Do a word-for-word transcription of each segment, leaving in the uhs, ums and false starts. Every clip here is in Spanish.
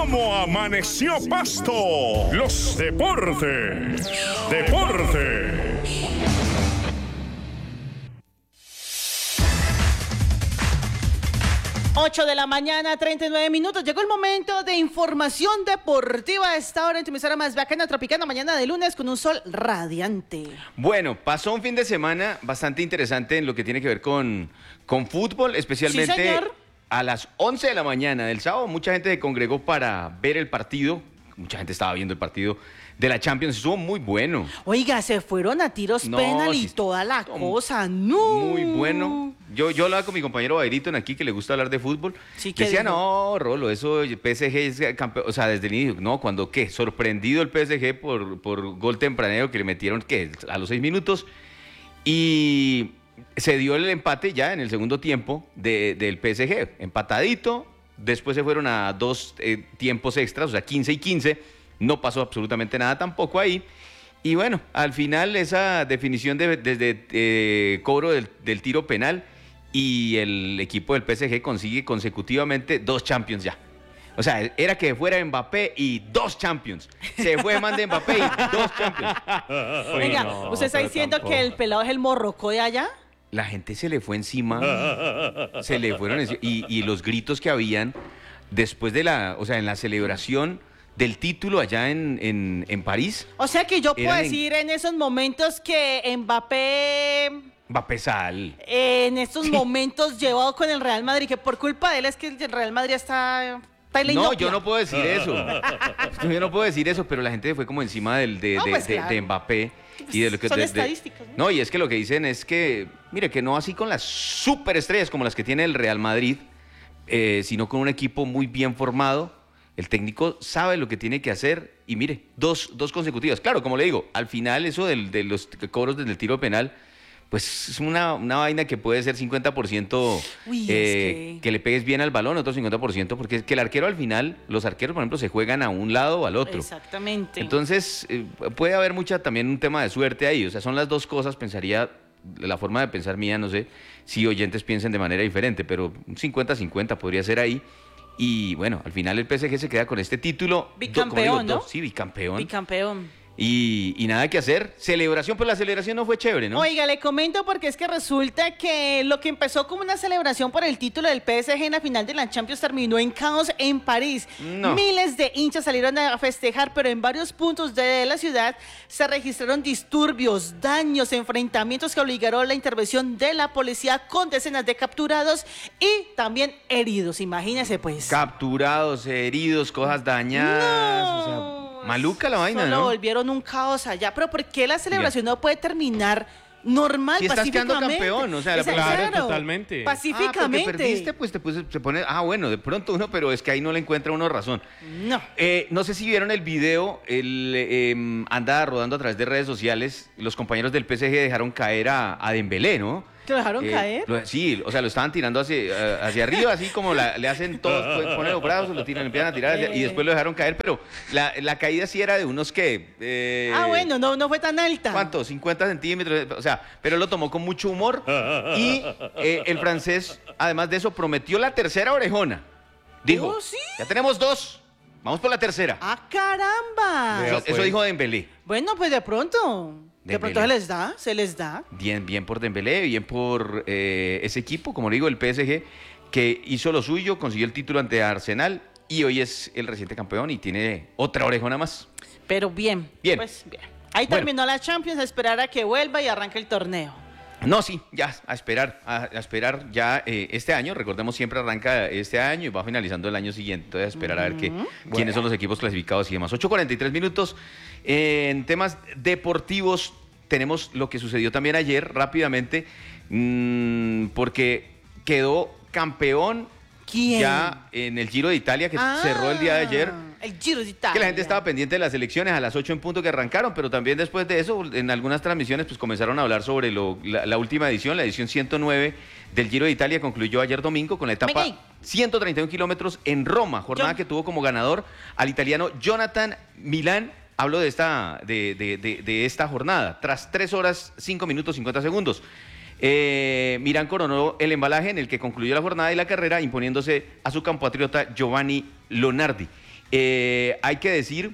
¿Cómo amaneció Pasto? Los deportes. Deportes. ocho de la mañana, treinta y nueve minutos. Llegó el momento de información deportiva a esta hora en tu emisora más bacana, Tropicana, mañana de lunes con un sol radiante. Bueno, pasó un fin de semana bastante interesante en lo que tiene que ver con, con fútbol, especialmente Sí, señor. a las once de la mañana del sábado. Mucha gente se congregó para ver el partido. Mucha gente estaba viendo el partido de la Champions. Estuvo muy bueno. Oiga, se fueron a tiros No, penal y sí, toda la cosa. No. Muy bueno. Yo, yo hablaba con mi compañero Bairito aquí, que le gusta hablar de fútbol. Sí, ¿qué Decía, dijo? no, Rolo, eso P S G es campeón. O sea, desde el inicio, no, cuando qué, sorprendido el P S G por, por gol tempranero que le metieron, ¿qué? A los seis minutos. Y se dio el empate ya en el segundo tiempo de, del P S G, empatadito. Después se fueron a dos eh, tiempos extras, o sea, quince y quince. No pasó absolutamente nada tampoco ahí. Y bueno, al final esa definición de, desde eh, cobro del, del tiro penal, y el equipo del P S G consigue consecutivamente dos Champions ya. O sea, era que fuera Mbappé y dos Champions. Se fue man de Mbappé y dos Champions. Venga, no, ¿usted está pero diciendo tampoco. que el pelado es el morroco de allá? La gente se le fue encima, se le fueron encima, y, y los gritos que habían después de la, o sea, en la celebración del título allá en, en, en París. O sea que yo puedo Eran en- decir en esos momentos que Mbappé, Mbappé sal. eh, en estos momentos llevado con el Real Madrid, que por culpa de él es que el Real Madrid está... está en la No, inopia. yo no puedo decir eso. Yo no puedo decir eso, pero la gente fue como encima del, de, No, de- pues de- claro. de Mbappé. Y de lo que, Son de- de- estadísticas, ¿no? No, y es que lo que dicen es que, mire, que no así con las superestrellas como las que tiene el Real Madrid, eh, sino con un equipo muy bien formado. El técnico sabe lo que tiene que hacer y mire, dos, dos consecutivas. Claro, como le digo, al final eso del, de los cobros desde el tiro penal, pues es una, una vaina que puede ser cincuenta por ciento Uy, es eh, que- que le pegues bien al balón, otro cincuenta por ciento, porque es que el arquero al final, los arqueros, por ejemplo, se juegan a un lado o al otro. Exactamente. Entonces, eh, puede haber mucha también un tema de suerte ahí. O sea, son las dos cosas, pensaría, la forma de pensar mía, no sé si oyentes piensen de manera diferente, pero un cincuenta cincuenta podría ser ahí. Y bueno, al final el P S G se queda con este título. Bicampeón, Do- como digo, ¿no? dos- Sí, bicampeón. Bicampeón. Y, y nada que hacer. Celebración, pues la celebración no fue chévere, ¿no? Oiga, le comento porque es que resulta que lo que empezó como una celebración por el título del P S G en la final de la Champions terminó en caos en París. No. Miles de hinchas salieron a festejar, pero en varios puntos de la ciudad se registraron disturbios, daños, enfrentamientos que obligaron a la intervención de la policía con decenas de capturados y también heridos. Imagínese pues. Capturados, heridos, cosas dañadas. O sea, maluca la vaina, Solo ¿no? volvieron un caos allá. Pero ¿por qué la celebración no puede terminar normal, Si estás quedando pacíficamente? campeón, o sea, la Esa- Claro, totalmente. Ah, Pacíficamente. porque perdiste, pues te puse- se pone, ah, bueno, de pronto uno, pero es que ahí no le encuentra uno razón. No. Eh, no sé si vieron el video, el, eh, anda rodando a través de redes sociales, los compañeros del P S G dejaron caer a, a Dembélé, ¿no? ¿Te lo dejaron Eh, caer? lo- sí, o sea, lo estaban tirando hacia, hacia arriba, así como la- le hacen todos, pues, ponen los brazos, lo tiran, empiezan a tirar hacia- y después lo dejaron caer, pero la, la caída sí era de unos que... eh, ah, bueno, no, no fue tan alta. ¿Cuánto? cincuenta centímetros, o sea, pero lo tomó con mucho humor y eh, el francés, además de eso, prometió la tercera orejona. Dijo, Oh, ¿sí? ya tenemos dos, vamos por la tercera. ¡Ah, caramba! Vea, eso, eso pues. dijo Dembélé. Bueno, pues de pronto. De Dembélé. pronto se les da, se les da. Bien, bien por Dembélé, bien por eh, ese equipo, como le digo, el P S G, que hizo lo suyo, consiguió el título ante Arsenal y hoy es el reciente campeón y tiene otra orejona más. Pero bien. Bien. Pues bien. Ahí Bueno. terminó la Champions, a esperar a que vuelva y arranque el torneo. No, sí, ya, a esperar, a, a esperar ya eh, este año, recordemos siempre arranca este año y va finalizando el año siguiente, entonces a esperar a ver qué, quiénes son los equipos clasificados y demás. ocho cuarenta y tres minutos, eh, en temas deportivos tenemos lo que sucedió también ayer rápidamente, mmm, porque quedó campeón ¿Quién? ya en el Giro de Italia que Ah, cerró el día de ayer. El Giro de Italia. Que la gente estaba pendiente de las elecciones a las ocho en punto que arrancaron, pero también después de eso, en algunas transmisiones, pues comenzaron a hablar sobre lo- la, la última edición, la edición ciento nueve del Giro de Italia, concluyó ayer domingo con la etapa Venga. ciento treinta y un kilómetros en Roma, jornada Yo- que tuvo como ganador al italiano Jonathan Milán. Hablo de esta, de, de- de- de esta jornada, tras tres horas, cinco minutos, cincuenta segundos. Eh, Milán coronó el embalaje en el que concluyó la jornada y la carrera, imponiéndose a su compatriota Giovanni Lonardi. Eh, hay que decir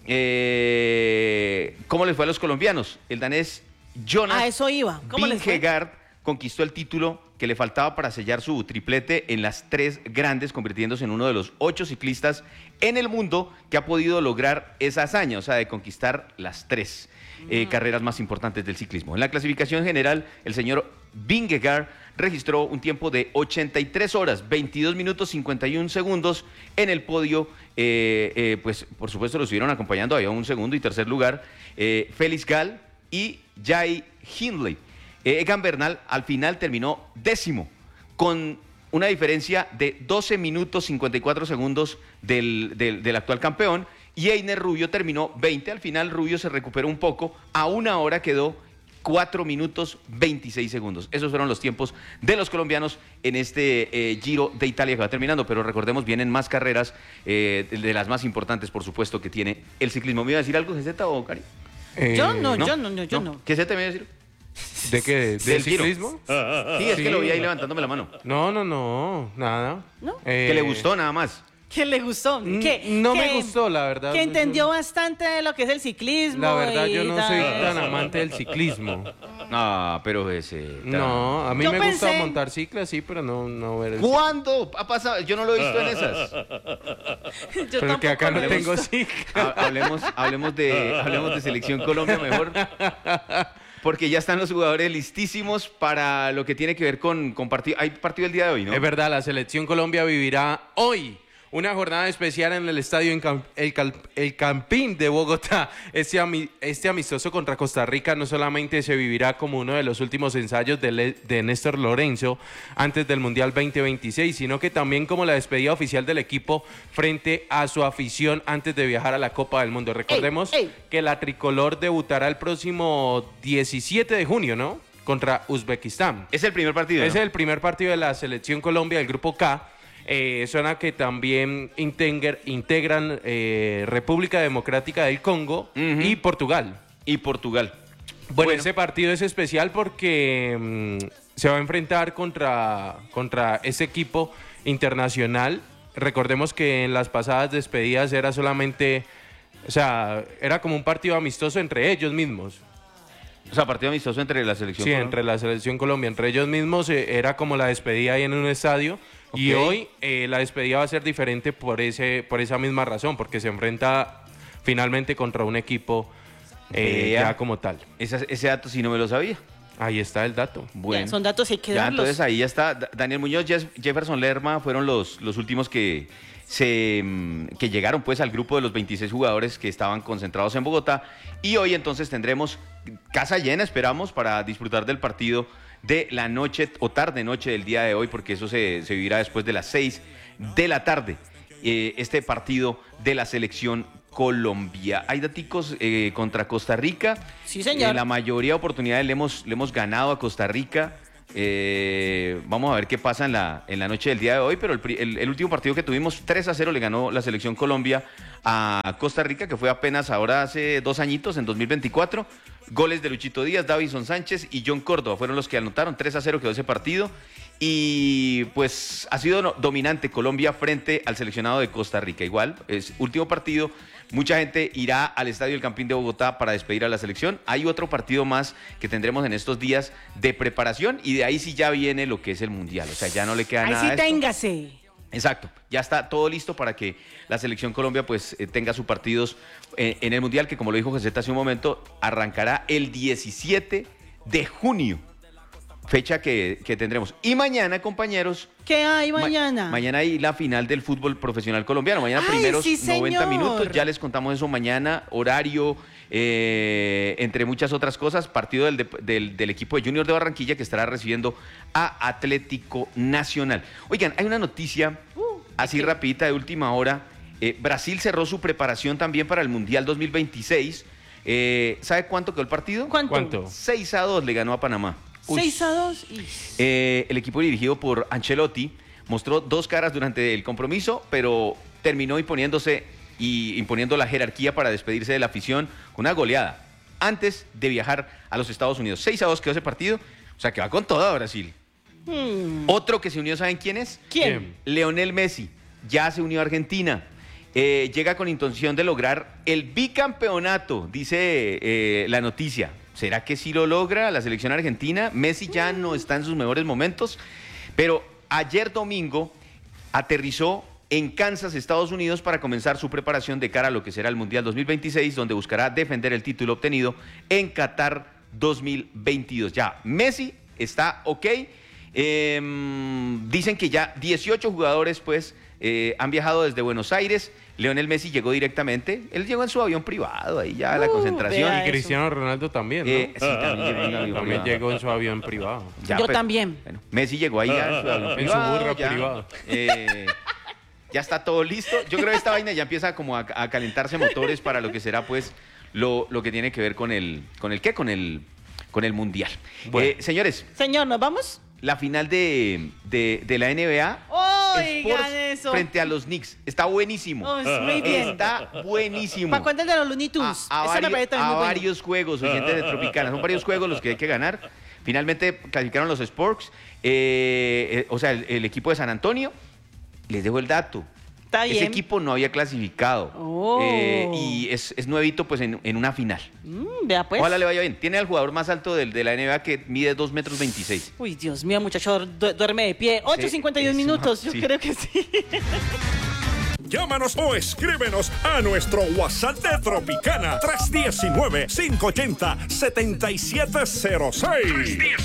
eh, cómo les fue a los colombianos. El danés Jonas A eso iba. ¿Cómo les fue? Vingegaard conquistó el título que le faltaba para sellar su triplete en las tres grandes, convirtiéndose en uno de los ocho ciclistas en el mundo que ha podido lograr esa hazaña, o sea, de conquistar las tres eh, carreras más importantes del ciclismo. En la clasificación general, el señor Vingegaard registró un tiempo de ochenta y tres horas, veintidós minutos, cincuenta y un segundos en el podio. Eh, eh, pues, por supuesto, lo estuvieron acompañando, había un segundo y tercer lugar, eh, Félix Gall y Jai Hindley. Eh, Egan Bernal al final terminó décimo, con una diferencia de doce minutos cincuenta y cuatro segundos del, del, del actual campeón, y Einer Rubio terminó veinte. Al final Rubio se recuperó un poco, a una hora quedó cuatro minutos veintiséis segundos. Esos fueron los tiempos de los colombianos en este eh, Giro de Italia que va terminando, pero recordemos, vienen más carreras, eh, de, de las más importantes, por supuesto, que tiene el ciclismo. ¿Me iba a decir algo, G Z o Cari? Eh, Yo no, yo no, no, yo no. ¿Qué Z me iba a decir? ¿De qué? ¿Del Del Giro. ciclismo? Sí, es Sí. que lo vi ahí levantándome la mano. No, no, no, nada. ¿No? Eh, Que le gustó nada más. ¿Qué le gustó? Mm, ¿Qué- no me qué- gustó, la verdad. Que entendió bastante de lo que es el ciclismo. La verdad, y yo no tal. soy tan amante del ciclismo. No, pero ese... No, a mí Yo me pensé- gusta montar ciclas, sí, pero no, no ver el ¿Cuándo ha pasado? Yo no lo he visto en esas. Yo Pero que tampoco acá no me tengo gusta. cicla. Ha- Hablemos, hablemos, de, hablemos de Selección Colombia mejor. Porque ya están los jugadores listísimos para lo que tiene que ver con, con partido. Hay partido el día de hoy, ¿no? Es verdad, la Selección Colombia vivirá hoy una jornada especial en el estadio en Cam- el, Cal- el Campín de Bogotá. Este, ami- este amistoso contra Costa Rica no solamente se vivirá como uno de los últimos ensayos de, Le- de Néstor Lorenzo antes del Mundial veinte veintiséis, sino que también como la despedida oficial del equipo frente a su afición antes de viajar a la Copa del Mundo. Recordemos ey. que la tricolor debutará el próximo diecisiete de junio, ¿no? Contra Uzbekistán. Es el primer partido, ¿no? Ese es el primer partido de la Selección Colombia del Grupo K. Eh, suena que también integr- integran eh, República Democrática del Congo Ujú. y Portugal. Y Portugal. Bueno, Bueno. ese partido es especial porque mm, se va a enfrentar contra, contra ese equipo internacional. Recordemos que en las pasadas despedidas era solamente, o sea, era como un partido amistoso entre ellos mismos. O sea, partido amistoso entre la Selección Sí, Colombia. entre la Selección Colombia, entre ellos mismos eh, era como la despedida ahí en un estadio. Y Ok. hoy eh, la despedida va a ser diferente por ese por esa misma razón, porque se enfrenta finalmente contra un equipo eh, Vea. ya como tal. Esa- ese dato sí no me lo sabía. Ahí está el dato. Bueno. Ya, son datos y hay que Ya, darlos. entonces ahí ya está. Da- Daniel Muñoz, Jess- Jefferson Lerma fueron los, los últimos que, se, mm, que llegaron pues al grupo de los veintiséis jugadores que estaban concentrados en Bogotá. Y hoy entonces tendremos casa llena, esperamos, para disfrutar del partido de la noche o tarde noche del día de hoy, porque eso se, se vivirá después de las seis de la tarde. Eh, este partido de la Selección Colombia. Hay daticos eh, contra Costa Rica. Sí, señor. En la mayoría de oportunidades le hemos, le hemos ganado a Costa Rica. Eh, vamos a ver qué pasa en la, en la noche del día de hoy, pero el, pri- el- el último partido que tuvimos, tres a cero, le ganó la Selección Colombia a Costa Rica, que fue apenas ahora hace dos añitos, en dos mil veinticuatro. Goles de Luchito Díaz, Davison Sánchez y John Córdoba fueron los que anotaron. tres a cero quedó ese partido. Y pues ha sido no- dominante Colombia frente al seleccionado de Costa Rica. Igual, es último partido. Mucha gente irá al Estadio El Campín de Bogotá para despedir a la selección. Hay otro partido más que tendremos en estos días de preparación y de ahí sí ya viene lo que es el Mundial. O sea, ya no le queda Ahí nada sí a esto. téngase. Exacto, ya está todo listo para que la Selección Colombia pues eh, tenga sus partidos eh, en el Mundial, que como lo dijo José hace un momento, arrancará el diecisiete de junio, fecha que, que tendremos. Y mañana, compañeros, ¿Qué hay ma- mañana? mañana hay la final del fútbol profesional colombiano. Mañana Ay, primeros sí, noventa señor. minutos, ya les contamos eso mañana, horario, eh, entre muchas otras cosas, partido del, de- del, del equipo de Junior de Barranquilla que estará recibiendo a Atlético Nacional. Oigan, hay una noticia así rapidita de última hora. Eh, Brasil cerró su preparación también para el Mundial dos mil veintiséis. Eh, ¿Sabe cuánto quedó el partido? ¿Cuánto? ¿Cuánto? seis a dos le ganó a Panamá. seis a dos. Y... Eh, el equipo dirigido por Ancelotti mostró dos caras durante el compromiso, pero terminó imponiéndose y imponiendo la jerarquía para despedirse de la afición con una goleada antes de viajar a los Estados Unidos. seis a dos quedó ese partido, o sea que va con toda Brasil. Hmm. Otro que se unió, ¿saben quién es? ¿Quién? Leonel Messi, ya se unió a Argentina. eh, llega con intención de lograr el bicampeonato, dice eh, la noticia. ¿Será que sí lo logra la selección argentina? Messi ya no está en sus mejores momentos, pero ayer domingo aterrizó en Kansas, Estados Unidos, para comenzar su preparación de cara a lo que será el Mundial dos mil veintiséis, donde buscará defender el título obtenido en Qatar dos mil veintidós. Ya, Messi está ok. Eh, dicen que ya dieciocho jugadores, pues, eh, han viajado desde Buenos Aires. Lionel Messi llegó directamente. Él llegó en su avión privado, ahí ya a la Uh, concentración. vea Y Cristiano Ronaldo también, ¿no? Eh, sí, también llegó en avión También privado. llegó en su avión privado. Ya, Yo pues, también. bueno, Messi llegó ahí ya en su avión En su privado, burro ya, privado. eh, ya está todo listo. Yo creo que esta vaina ya empieza como a, a calentarse motores para lo que será, pues, lo, lo que tiene que ver con el, ¿con el qué? Con el, con el Mundial. Bueno. Eh, señores, Señor, ¿nos vamos? la final de, de, de la N B A Oigan Spurs eso. frente a los Knicks. Está buenísimo. Oh, es muy bien. Está buenísimo. ¿Para cuándo el de los Looney A, Tunes? a Ese me varios, parece también a muy bueno. varios juegos, oyentes de Tropicana. Son varios juegos los que hay que ganar. Finalmente clasificaron los Spurs, eh, eh, o sea, el, el equipo de San Antonio. Les dejo el dato. Está Ese bien. equipo no había clasificado. Oh. Eh, y es, es nuevito, pues, en, en una final. Mm, vea pues. Ojalá le vaya bien. Tiene al jugador más alto del, de la N B A que mide dos metros veintiséis. Uy, Dios mío, muchacho, du- duerme de pie. ocho cincuenta y uno es minutos, una- yo sí. creo que sí. Llámanos o escríbenos a nuestro WhatsApp de Tropicana tres uno nueve, cinco ocho cero, siete siete cero seis.